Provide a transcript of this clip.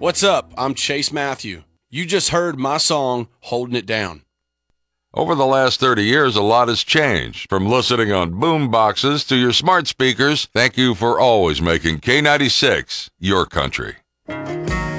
What's up? I'm Chase Matthew. You just heard my song, Holding It Down. Over the last 30 years, a lot has changed. From listening on boom boxes to your smart speakers, thank you for always making K96 your country.